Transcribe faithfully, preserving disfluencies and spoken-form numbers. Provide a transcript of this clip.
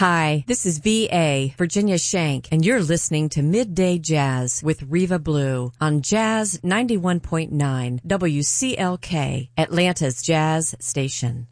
Hi, this is V A, Virginia Shank, and you're listening to Midday Jazz with Riva Blue on Jazz ninety-one point nine W C L K, Atlanta's Jazz Station.